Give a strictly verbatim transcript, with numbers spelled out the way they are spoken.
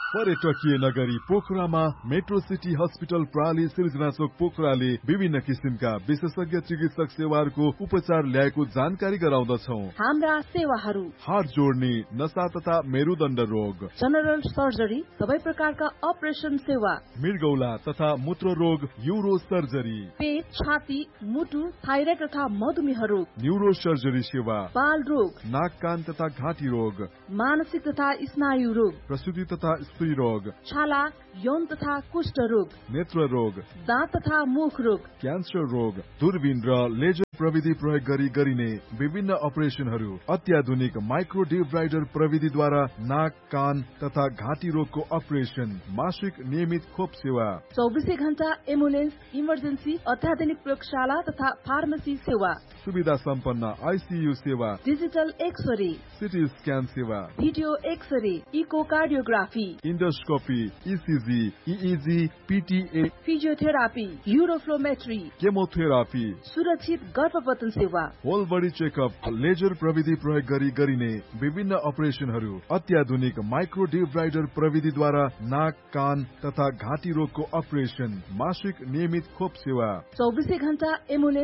पर्यटकीय नगरी पोखरामा मेट्रो सिटी हस्पिटल प्राली सिर्जना चोक पोखराले विभिन्न किसिमका विशेषज्ञ चिकित्सक सेवाहरूको उपचार ल्याएको जानकारी गराउँदछौ। हाम्रा सेवाहरू हाड जोड्ने, नसा तथा मेरुदण्ड रोग, जनरल सर्जरी, सबै प्रकारका अपरेसन सेवा, मृगौला तथा मूत्र रोग, यूरो सर्जरी, पेट, छाती, मुटु, थाइराइड तथा मधुमेह रोग, न्यूरो सर्जरी सेवा, बाल रोग, नाक कान तथा घाँटी रोग, मानसिक तथा स्नायु रोग, प्रसूति तथा स्त्री रोग, छाला, यौन तथा कुष्ठ रोग, नेत्र रोग, दाँत तथा मुख रोग, क्यान्सर रोग, दूरबीन र लेजर प्रविधि प्रयोग गरी गरिने विभिन्न अपरेसनहरू, अत्याधुनिक माइक्रो डिब्राइडर प्रविधिद्वारा नाक कान तथा घाँटी रोगको अपरेसन, मासिक नियमित खोप सेवा, चौबिसै घण्टा एम्बुलेन्स, इमर्जेन्सी, अत्याधुनिक प्रयोगशाला तथा फार्मेसी सेवा, सुविधा सम्पन्न आइसियू सेवा, डिजिटल एक्सरे, सिटी स्क्यान सेवा, video x-ray, echocardiography, endoscopy, ECG, इइजी, पिटिए, physiotherapy, uroflowmetry, chemotherapy, सुरक्षित गर्भपतन सेवा, होल बडी चेकअप, लेजर प्रविधि प्रयोग गरी गरिने विभिन्न अपरेसनहरू, अत्याधुनिक माइक्रो डिब्राइडर प्रविधिद्वारा नाक कान तथा घाँटी रोगको अपरेसन, मासिक नियमित खोप सेवा, चौबिसै घण्टा एम्बुलेन्स